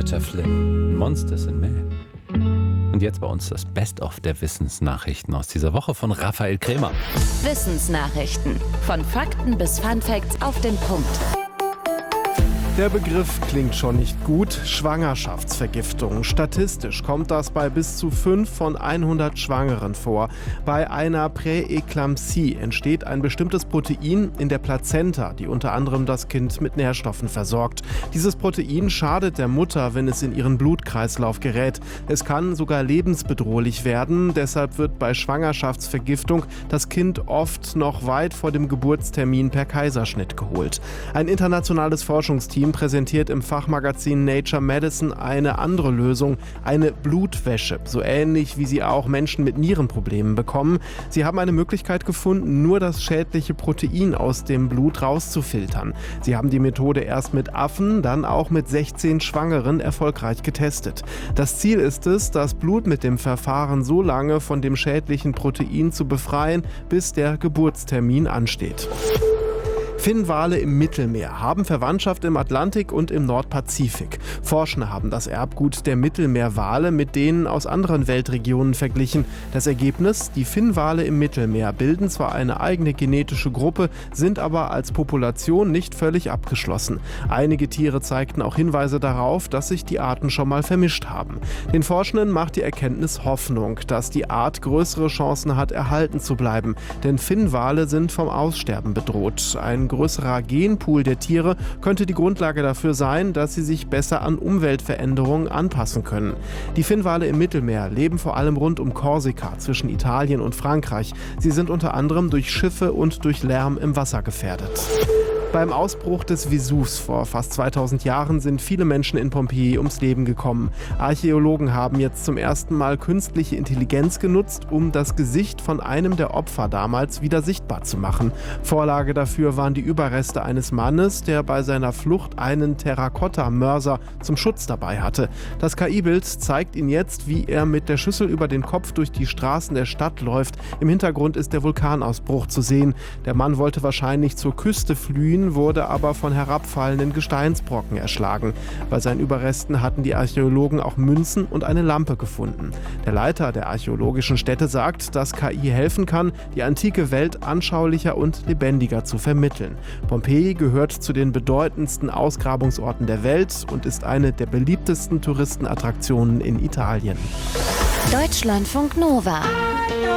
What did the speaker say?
Roswitha Flynn, Monsters in Man. Und jetzt bei uns das Best-of der Wissensnachrichten aus dieser Woche von Raphael Krämer. Wissensnachrichten. Von Fakten bis Funfacts auf den Punkt. Der Begriff klingt schon nicht gut. Schwangerschaftsvergiftung. Statistisch kommt das bei bis zu 5 von 100 Schwangeren vor. Bei einer Präeklampsie entsteht ein bestimmtes Protein in der Plazenta, die unter anderem das Kind mit Nährstoffen versorgt. Dieses Protein schadet der Mutter, wenn es in ihren Blutkreislauf gerät. Es kann sogar lebensbedrohlich werden. Deshalb wird bei Schwangerschaftsvergiftung das Kind oft noch weit vor dem Geburtstermin per Kaiserschnitt geholt. Ein internationales Forschungsteam präsentiert im Fachmagazin Nature Medicine eine andere Lösung, eine Blutwäsche, so ähnlich wie sie auch Menschen mit Nierenproblemen bekommen. Sie haben eine Möglichkeit gefunden, nur das schädliche Protein aus dem Blut rauszufiltern. Sie haben die Methode erst mit Affen, dann auch mit 16 Schwangeren erfolgreich getestet. Das Ziel ist es, das Blut mit dem Verfahren so lange von dem schädlichen Protein zu befreien, bis der Geburtstermin ansteht. Finnwale im Mittelmeer haben Verwandtschaft im Atlantik und im Nordpazifik. Forschende haben das Erbgut der Mittelmeerwale mit denen aus anderen Weltregionen verglichen. Das Ergebnis: Die Finnwale im Mittelmeer bilden zwar eine eigene genetische Gruppe, sind aber als Population nicht völlig abgeschlossen. Einige Tiere zeigten auch Hinweise darauf, dass sich die Arten schon mal vermischt haben. Den Forschenden macht die Erkenntnis Hoffnung, dass die Art größere Chancen hat, erhalten zu bleiben. Denn Finnwale sind vom Aussterben bedroht. Ein größerer Genpool der Tiere könnte die Grundlage dafür sein, dass sie sich besser an Umweltveränderungen anpassen können. Die Finnwale im Mittelmeer leben vor allem rund um Korsika zwischen Italien und Frankreich. Sie sind unter anderem durch Schiffe und durch Lärm im Wasser gefährdet. Beim Ausbruch des Vesuvs vor fast 2000 Jahren sind viele Menschen in Pompeji ums Leben gekommen. Archäologen haben jetzt zum ersten Mal künstliche Intelligenz genutzt, um das Gesicht von einem der Opfer damals wieder sichtbar zu machen. Vorlage dafür waren die Überreste eines Mannes, der bei seiner Flucht einen Terrakotta-Mörser zum Schutz dabei hatte. Das KI-Bild zeigt ihn jetzt, wie er mit der Schüssel über den Kopf durch die Straßen der Stadt läuft. Im Hintergrund ist der Vulkanausbruch zu sehen. Der Mann wollte wahrscheinlich zur Küste fliehen, wurde aber von herabfallenden Gesteinsbrocken erschlagen. Bei seinen Überresten hatten die Archäologen auch Münzen und eine Lampe gefunden. Der Leiter der archäologischen Stätte sagt, dass KI helfen kann, die antike Welt anschaulicher und lebendiger zu vermitteln. Pompeji gehört zu den bedeutendsten Ausgrabungsorten der Welt und ist eine der beliebtesten Touristenattraktionen in Italien. Deutschlandfunk Nova